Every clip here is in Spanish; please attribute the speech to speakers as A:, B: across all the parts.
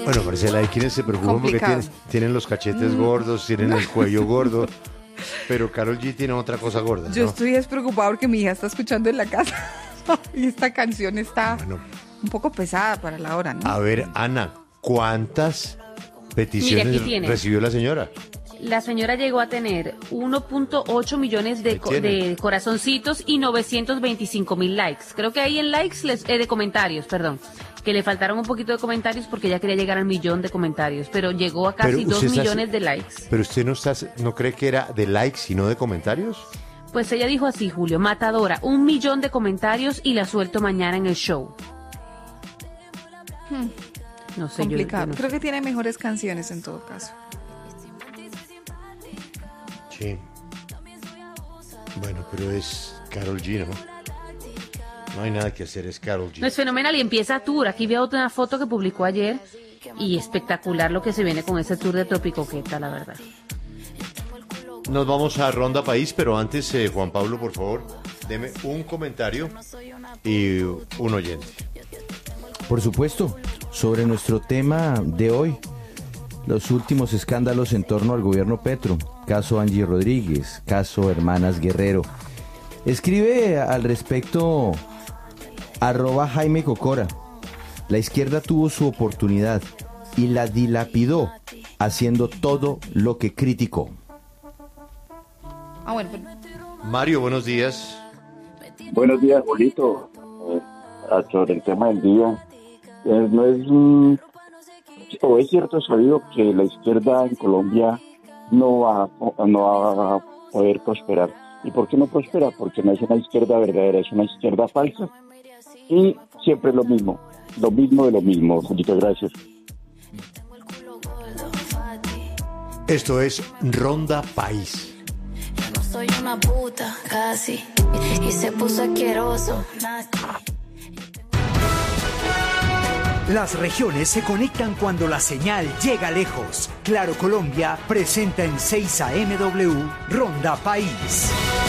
A: Bueno, Marcela, hay quienes se preocupan porque tienen los cachetes gordos, tienen el cuello gordo, pero Karol G tiene otra cosa gorda, ¿no?
B: Yo estoy despreocupada porque mi hija está escuchando en la casa y esta canción está un poco pesada para la hora, ¿no?
A: A ver, Ana, ¿cuántas peticiones recibió la señora?
C: La señora llegó a tener 1.8 millones de corazoncitos y 925,000 likes. Creo que ahí en likes, de comentarios, perdón. Que le faltaron un poquito de comentarios porque ella quería llegar al 1.000.000 de comentarios, pero llegó a casi 2 millones de likes.
A: ¿Pero usted no cree que era de likes sino de comentarios?
C: Pues ella dijo así, Julio, matadora, 1.000.000 de comentarios y la suelto mañana en el show. No sé,
B: complicado.
C: Yo no
B: creo
C: sé.
B: que tiene mejores canciones en todo caso.
A: Sí. Bueno, pero es Karol G, ¿no? No hay nada que hacer, es Karol G.
C: No, es fenomenal y empieza tour. Aquí veo otra foto que publicó ayer y espectacular lo que se viene con ese tour de Tropicoqueta, la verdad.
A: Nos vamos a Ronda País, pero antes, Juan Pablo, por favor, deme un comentario y un oyente.
D: Por supuesto, sobre nuestro tema de hoy, los últimos escándalos en torno al gobierno Petro, caso Angie Rodríguez, caso Hermanas Guerrero. Escribe al respecto @Jaime Cocora. La izquierda tuvo su oportunidad y la dilapidó haciendo todo lo que criticó.
B: Bueno.
A: Mario, buenos días.
E: Buenos días, Julito. Sobre el tema del día, no es o es cierto sabido que la izquierda en Colombia no va a poder prosperar. ¿Y por qué no prospera? Porque no es una izquierda verdadera, es una izquierda falsa. Y siempre es lo mismo de lo mismo. Julito, gracias.
A: Esto es Ronda País.
F: Yo no soy una puta, casi, y se puso asqueroso.
G: Las regiones se conectan cuando la señal llega lejos. Claro Colombia presenta en 6 AMW Ronda País.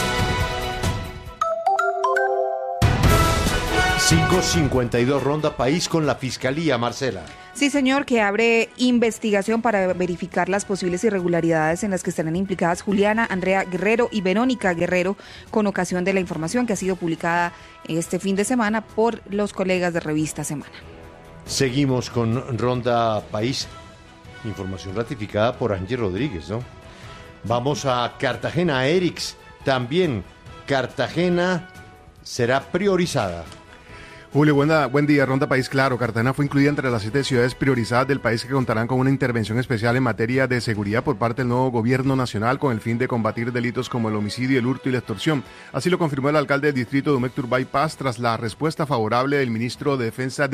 A: 5:52 Ronda País con la Fiscalía, Marcela.
B: Sí, señor, que abre investigación para verificar las posibles irregularidades en las que estarán implicadas Juliana, Andrea Guerrero y Verónica Guerrero con ocasión de la información que ha sido publicada este fin de semana por los colegas de Revista Semana.
A: Seguimos con Ronda País, información ratificada por Angie Rodríguez, ¿no? Vamos a Cartagena, Erix, también Cartagena será priorizada.
H: Julio, buen día. Ronda País, claro. Cartagena fue incluida entre las 7 ciudades priorizadas del país que contarán con una intervención especial en materia de seguridad por parte del nuevo gobierno nacional con el fin de combatir delitos como el homicidio, el hurto y la extorsión. Así lo confirmó el alcalde del distrito de Turbay Paz tras la respuesta favorable del ministro de Defensa